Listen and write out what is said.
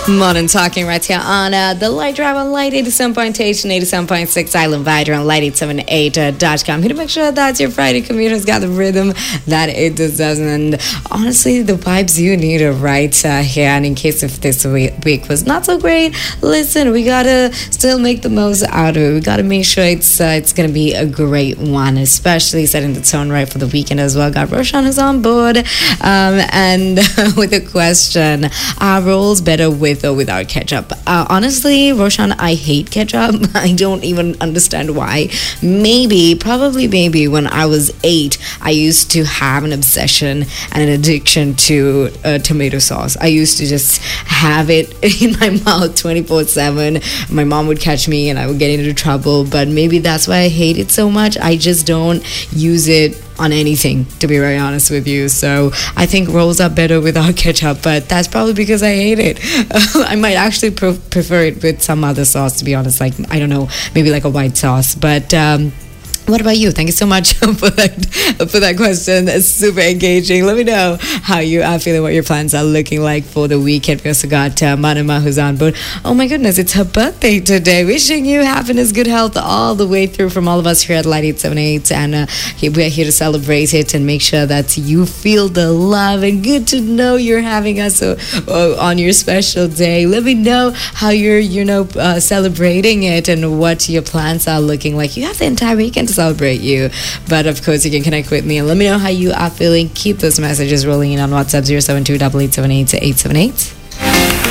Modern Talking right here on the Light Drive on Light 87.8 and 87.6 Island Vider on light878.com. Here to make sure that your Friday commute has got the rhythm that it deserves. And honestly, the vibes you need are right here. And in case if this week was not so great, listen, we gotta still make the most out of it. We gotta make sure it's gonna be a great one, especially setting the tone right for the weekend as well. Got Roshan who's on board. And with a question, are rolls better with or without ketchup? Honestly, Roshan, I hate ketchup. I don't even understand why. Probably when I was 8, I used to have an obsession and an addiction to tomato sauce. I used to just have it in my mouth 24/7. My mom would catch me and I would get into trouble, but maybe that's why I hate it so much. I just don't use it on anything, to be very honest with you. So I think rolls are better without ketchup, but that's probably because I hate it. I might actually prefer it with some other sauce, to be honest, like, I don't know, maybe like a white sauce. But what about you? Thank you so much for that question. It's super engaging. Let me know how you are feeling, what your plans are looking like for the weekend. We also got Manama who's on board. Oh my goodness, it's her birthday today. Wishing you happiness, good health all the way through from all of us here at Light 878. And we're here to celebrate it and make sure that you feel the love. And good to know you're having us on your special day. Let me know how you're, celebrating it and what your plans are looking like. You have the entire weekend to celebrate you, but of course you can connect with me and let me know how you are feeling. Keep those messages rolling in on WhatsApp 072 8878 878.